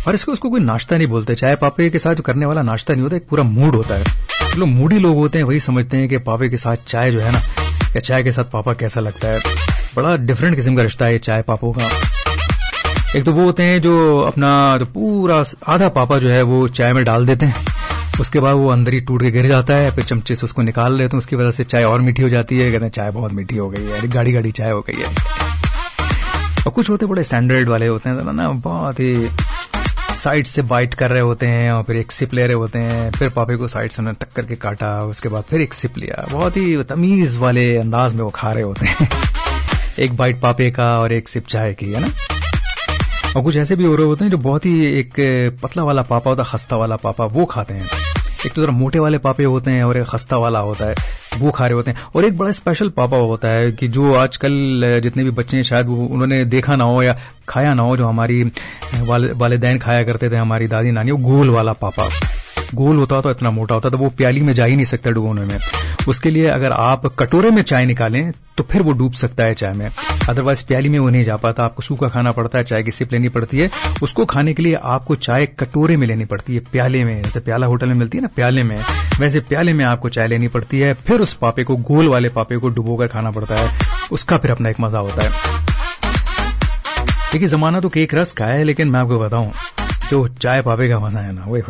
और इसको उसको कोई नाश्ता नहीं बोलते। चाय पापे के साथ जो करने वाला नाश्ता नहीं होता, एक पूरा मूड होता है। जो लोग मूडी लोग होते हैं वही समझते हैं कि पापे के साथ चाय जो है ना, या चाय के साथ पापा कैसा लगता है। बड़ा डिफरेंट किस्म का रिश्ता है चाय पापों का। एक तो वो होते हैं जो अपना जो पूरा आधा पापा जो है वो चाय में डाल देते हैं, उसके बाद वो अंदर ही टूट के गिर जाता है, फिर चमचे से उसको निकाल लेते हैं, उसकी वजह से चाय और मीठी हो जाती है। कहते हैं चाय बहुत मीठी हो गई है, गाढ़ी गाढ़ी चाय हो गई है। और कुछ होते बड़े स्टैंडर्ड वाले होते हैं ना, बहुत ही साइड से बाइट कर रहे होते हैं और फिर एक सिप ले रहे होते हैं, फिर पापे को साइड से उन्होंने टक्कर के काटा, उसके बाद फिर एक सिप लिया। बहुत ही तमीज वाले अंदाज में वो खा रहे होते हैं। एक बाइट पापे का और एक सिप चाय की, है ना। और कुछ ऐसे भी हो रहे होते हैं जो बहुत ही एक पतला वाला पापा होता है, खस्ता वाला पापा, वो खाते हैं। एक तो जरा मोटे वाले पापे होते हैं और एक खस्ता वाला होता है, वो खा रहे होते हैं। और एक बड़ा स्पेशल पापा होता है कि जो आजकल जितने भी बच्चे हैं शायद वो उन्होंने देखा ना हो या खाया ना हो, जो हमारी वालिदैन खाया करते थे, हमारी दादी नानी, वो गोल वाला पापा। गोल होता था, इतना मोटा होता था, वो प्याली में जा ही नहीं सकता डुबोने में। उसके लिए अगर आप कटोरे में चाय निकालें तो फिर वो डूब सकता है चाय में, अदरवाइज प्याली में वो नहीं जा पाता। आपको सूखा खाना पड़ता है, चाय की सिप लेनी पड़ती है। उसको खाने के लिए आपको चाय कटोरे में लेनी पड़ती है, प्याले में। जैसे प्याला होटल में मिलती है ना, प्याले में, वैसे प्याले में आपको चाय लेनी पड़ती है। फिर उस पापे को, गोल वाले पापे को डुबोकर खाना पड़ता है, उसका फिर अपना एक मजा होता है। देखिए जमाना तो केक रस का है, लेकिन मैं आपको बताऊं जो चाय पापे का मजा है ना, वो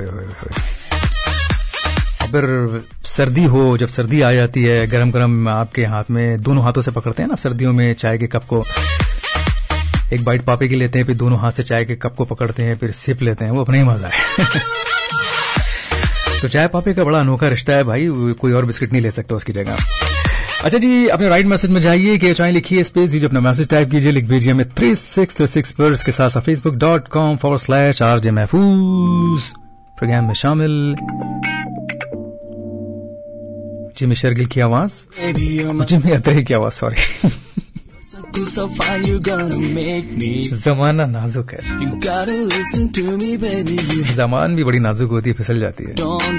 फिर सर्दी हो, जब सर्दी आ जाती है, गरम गरम आपके हाथ में, दोनों हाथों से पकड़ते हैं ना सर्दियों में चाय के कप को, एक बाइट पापे की लेते हैं, फिर दोनों हाथ से चाय के कप को पकड़ते हैं, फिर सिप लेते हैं, वो अपना ही मजा है। तो चाय पापे का बड़ा अनोखा रिश्ता है भाई, कोई और बिस्किट नहीं ले सकता उसकी जगह। अच्छा जी, अपने राइट मैसेज में जाइए कि चाय लिखिए, स्पेस दीजिए, अपना मैसेज टाइप कीजिए, लिख भेजिए हमें 3636 पर, इसके साथ साथ facebook.com/RJ महफूज। प्रोग्राम में शामिल जिमी शर्गिल की आवाज, जिमी अतरे की आवाज, सॉरी। जमाना नाजुक है, जमान भी बड़ी नाजुक होती है, फिसल जाती है।